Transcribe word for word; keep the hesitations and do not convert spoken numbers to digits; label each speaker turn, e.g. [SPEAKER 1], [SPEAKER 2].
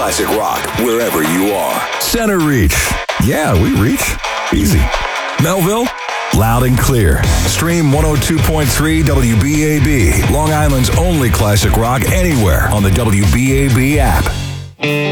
[SPEAKER 1] classic rock wherever you are.
[SPEAKER 2] Center Reach. Yeah, we reach. Easy. Melville? Loud and clear. Stream one oh two point three W B A B, Long Island's only classic rock, anywhere on the W B A B app.